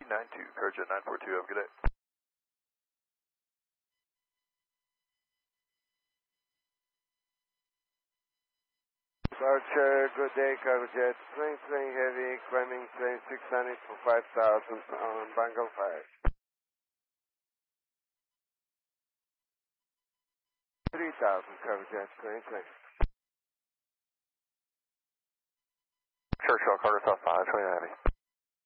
92, Cargo 942, have a good day. Departure, good day, Cargojet. Plain heavy, climbing plane 600 for 5,000 on Bangal 5. 3,000, Cargojet, plain. Churchill, Cargo South 5, 29 heavy.